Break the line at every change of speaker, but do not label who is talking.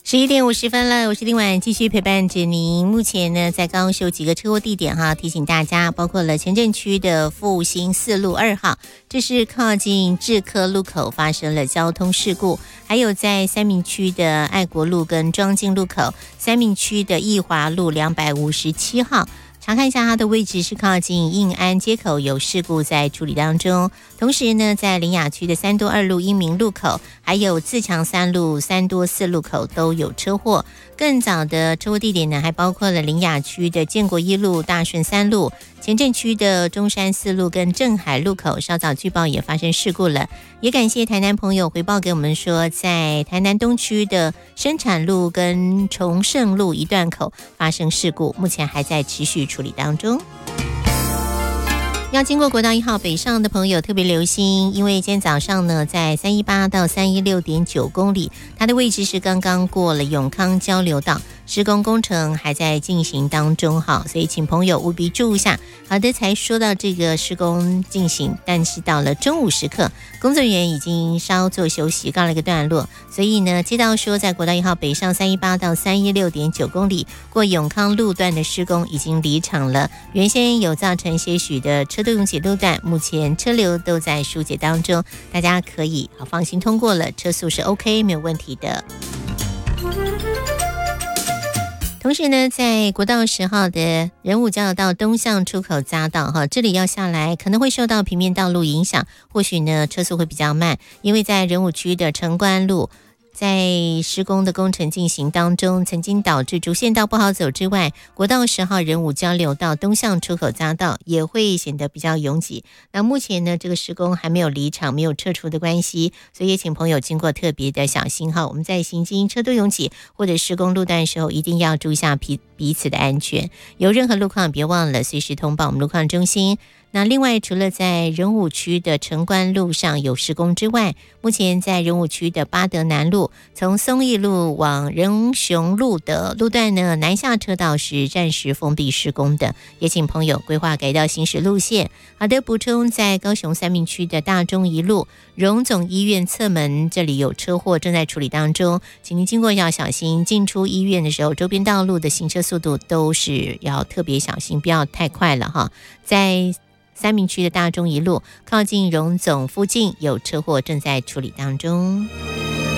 11:50了，我是林婉，继续陪伴着您。目前呢，在高雄有几个车祸地点哈，提醒大家，包括了前镇区的复兴4路2号，这是靠近志科路口发生了交通事故，还有在三民区的爱国路跟庄敬路口，三民区的义华路257号。查看一下它的位置是靠近应安街口，有事故在处理当中。同时呢，在苓雅区的3多2路英明路口，还有自强3路3多4路口都有车祸。更早的车祸地点呢，还包括了苓雅区的建国1路、大顺3路，前镇区的中山4路跟镇海路口，稍早据报也发生事故了。也感谢台南朋友回报给我们说，在台南东区的生产路跟崇盛路一段口发生事故，目前还在持续处理当中。要经过国道1号北上的朋友特别留心，因为今天早上呢，在318到316.9公里，它的位置是刚刚过了永康交流道，施工工程还在进行当中哈，所以请朋友务必注意一下。好的，才说到这个施工进行，但是到了中午时刻，工作人员已经稍作休息，告了一个段落，所以呢，接到说在国道1号北上318到316.9公里过永康路段的施工已经离场了，原先有造成些许的车道拥挤路段，目前车流都在疏解当中，大家可以放心通过了，车速是 OK 没有问题的。同时呢，在国道10号的仁武交流道东向出口匝道这里要下来可能会受到平面道路影响，或许呢车速会比较慢，因为在仁武区的城关路在施工的工程进行当中，曾经导致主线道不好走之外，国道10号仁武交流道东向出口匝道也会显得比较拥挤。那目前呢，这个施工还没有离场，没有撤除的关系，所以也请朋友经过特别的小心哈。我们在行经车多拥挤或者施工路段的时候，一定要注意一下彼此的安全。有任何路况别忘了随时通报我们路况中心。那另外，除了在仁武区的城关路上有施工之外，目前在仁武区的八德南路从松义路往仁雄路的路段呢，南下车道是暂时封闭施工的，也请朋友规划改道行驶路线。好的，补充在高雄三民区的大中一路荣总医院侧门，这里有车祸正在处理当中，请您经过要小心，进出医院的时候，周边道路的行车速度都是要特别小心，不要太快了哈。在三民区的大中一路靠近荣总附近有车祸正在处理当中。